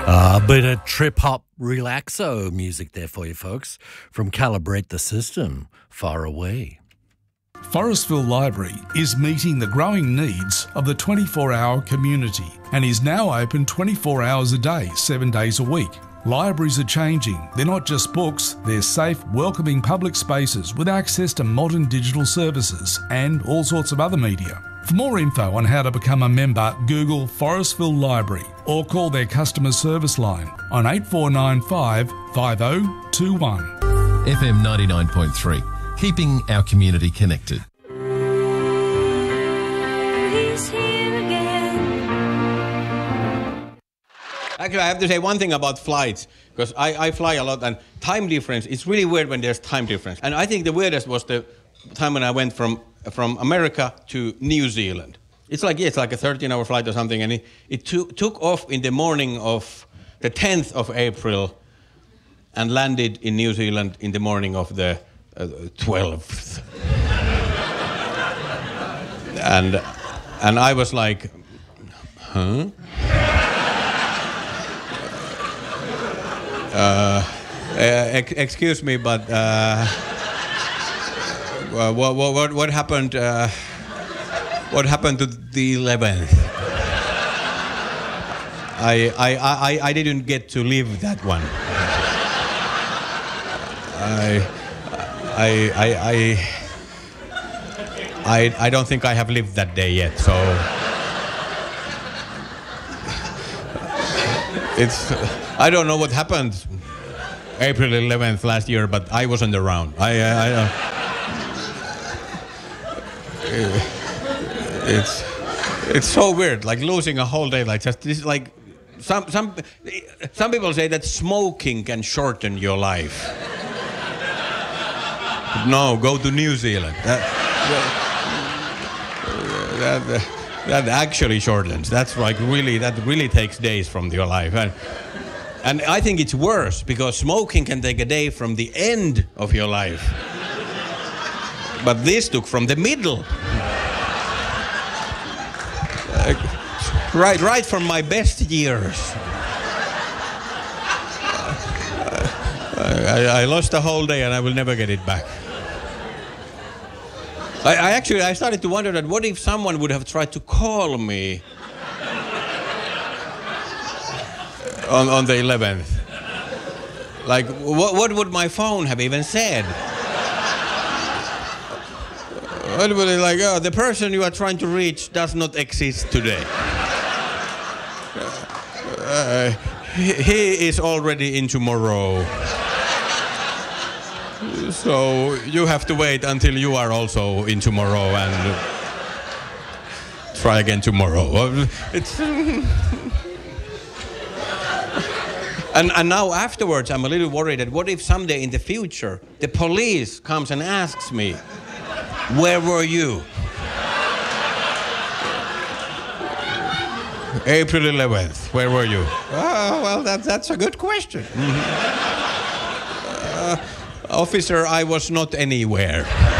A bit of trip-hop relaxo music there for you folks from Calibrate the System, Far Away. Forestville Library is meeting the growing needs of the 24-hour community and is now open 24 hours a day, 7 days a week. Libraries are changing. They're not just books, they're safe, welcoming public spaces with access to modern digital services and all sorts of other media. For more info on how to become a member, Google Forestville Library or call their customer service line on 8495 5021. FM 99.3, keeping our community connected. He's here again. Actually, I have to say one thing about flights, because I fly a lot, and time difference, it's really weird when there's time difference. And I think the weirdest was the time when I went from America to New Zealand. It's like a 13-hour flight or something, and it took off in the morning of the 10th of April and landed in New Zealand in the morning of the 12th. And I was like, huh? Excuse me, but what happened? What happened to the 11th? I didn't get to live that one. I don't think I have lived that day yet. So I don't know what happened April 11th last year, but I wasn't around. It's so weird, like losing a whole day like just this. Like some people say that smoking can shorten your life. No, go to New Zealand. That actually shortens. That's like that really takes days from your life. And I think it's worse because smoking can take a day from the end of your life. But this took from the middle. Right from my best years. I lost a whole day and I will never get it back. I started to wonder that what if someone would have tried to call me on the 11th? Like, what would my phone have even said? What would it like, oh, the person you are trying to reach does not exist today. He is already in tomorrow. So you have to wait until you are also in tomorrow and try again tomorrow. It's and now afterwards I'm a little worried that what if someday in the future the police comes and asks me, where were you? April 11th, where were you? Oh, well, that's a good question. Officer, I was not anywhere.